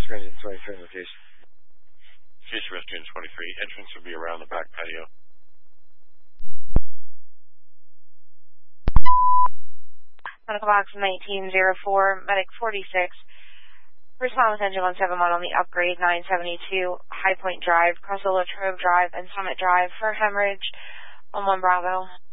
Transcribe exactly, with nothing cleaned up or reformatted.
Rescue Engine twenty-three location. Future Rescue Engine twenty-three. Entrance will be around the back patio. Medical box nineteen oh four, medic forty-six. Respond with engine one seven one on the upgrade nine seventy-two, High Point Drive, Crossville Latrobe Drive, and Summit Drive for hemorrhage on one Bravo.